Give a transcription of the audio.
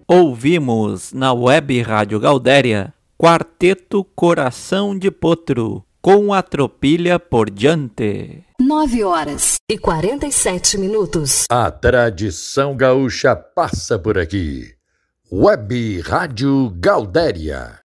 Ouvimos na Web Rádio Gaudéria Quarteto Coração de Potro, com a tropilha por diante. 9h47. A tradição gaúcha passa por aqui. Web Rádio Gaudéria.